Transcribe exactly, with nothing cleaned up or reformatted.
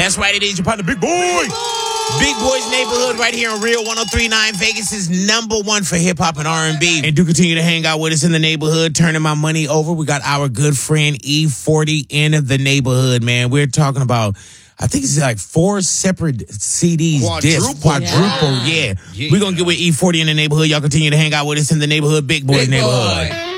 That's right, it is your partner, Big Boy. Big Boy's Neighborhood right here on Real one oh three point nine, Vegas' number one for hip-hop and R and B. And do continue to hang out with us in the neighborhood, turning my money over. We got our good friend E forty in the neighborhood, man. We're talking about, I think it's like four separate C Ds. Quadruple. Discs, quadruple, yeah. yeah. yeah. We're going to get with E forty in the neighborhood. Y'all continue to hang out with us in the neighborhood, Big Boy's Big Neighborhood. Boy.